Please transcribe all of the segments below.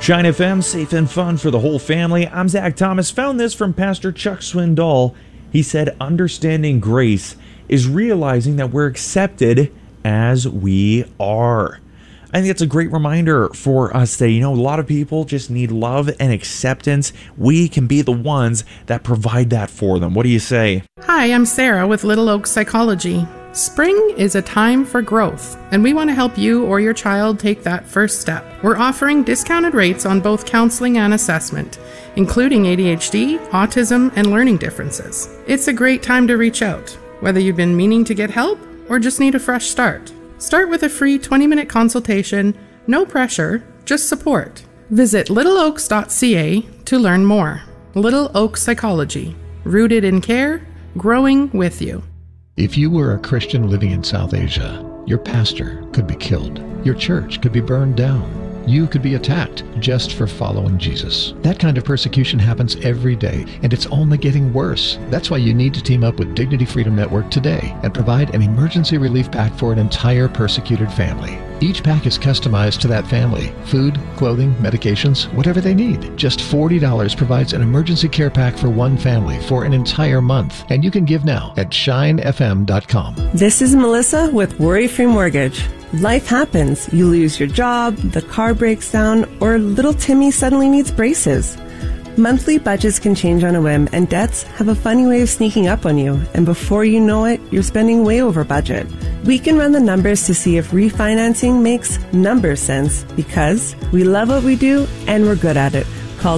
Shine FM, safe and fun for the whole family. I'm Zach Thomas. Found this from Pastor Chuck Swindoll. He said, understanding grace is realizing that we're accepted as we are. I think it's a great reminder for us that, a lot of people just need love and acceptance. We can be the ones that provide that for them. What do you say? Hi, I'm Sarah with Little Oak Psychology. Spring is a time for growth, and we want to help you or your child take that first step. We're offering discounted rates on both counseling and assessment, including ADHD, autism, and learning differences. It's a great time to reach out, whether you've been meaning to get help or just need a fresh start. Start with a free 20-minute consultation, no pressure, just support. Visit littleoaks.ca to learn more. Little Oak Psychology, rooted in care, growing with you. If you were a Christian living in South Asia, your pastor could be killed. Your church could be burned down. You could be attacked just for following Jesus. That kind of persecution happens every day, and it's only getting worse. That's why you need to team up with Dignity Freedom Network today and provide an emergency relief pack for an entire persecuted family. Each pack is customized to that family. Food, clothing, medications, whatever they need. Just $40 provides an emergency care pack for one family for an entire month. And you can give now at shinefm.com. This is Melissa with Worry Free Mortgage. Life happens. You lose your job, the car breaks down, or little Timmy suddenly needs braces. Monthly budgets can change on a whim, and debts have a funny way of sneaking up on you, and before you know it, you're spending way over budget. We can run the numbers to see if refinancing makes number sense, because we love what we do and we're good at it. Call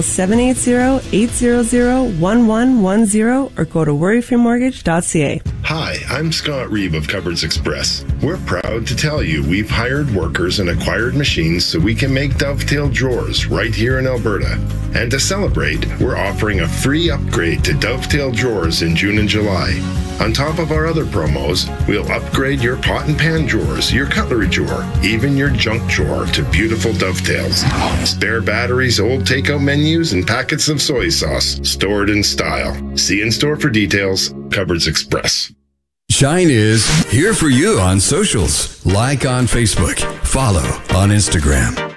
780-800-1110 or go to worryfreemortgage.ca. Hi, I'm Scott Reeve of Cupboards Express. We're proud to tell you we've hired workers and acquired machines so we can make dovetail drawers right here in Alberta. And to celebrate, we're offering a free upgrade to dovetail drawers in June and July. On top of our other promos, we'll upgrade your pot and pan drawers, your cutlery drawer, even your junk drawer to beautiful dovetails. Spare batteries, old takeout menus, and packets of soy sauce stored in style. See in store for details. Cupboards Express. Shine is here for you on socials. Like on Facebook. Follow on Instagram.